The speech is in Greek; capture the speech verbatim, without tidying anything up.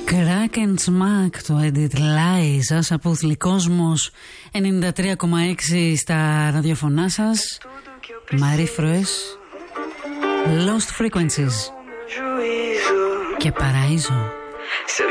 Crack and Smack, το Edit Lies, σας από Κόσμος ενενήντα τρία κόμμα έξι στα ραδιοφωνά σας. Marie Froes, Lost Frequencies και Παραΐζο.